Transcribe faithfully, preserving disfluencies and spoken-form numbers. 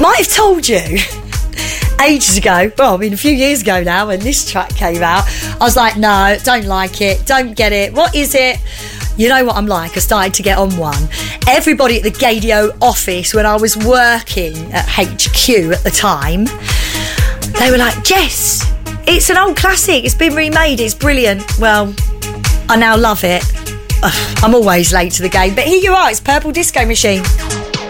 Might have told you ages ago, well, I mean a few years ago now, when this track came out, I was like, no, don't like it, don't get it, what is it? You know what I'm like, I started to get on one. Everybody at the Gadio office, when I was working at H Q at the time, they were like, Jess, it's an old classic, it's been remade, it's brilliant. Well, I now love it. Ugh, I'm always late to the game, but here you are, it's Purple Disco Machine.